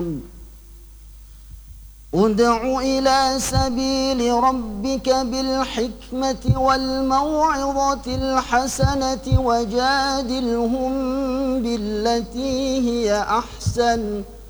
ادع إلى سبيل ربك بالحكمة والموعظة الحسنة وجادلهم بالتي هي أحسن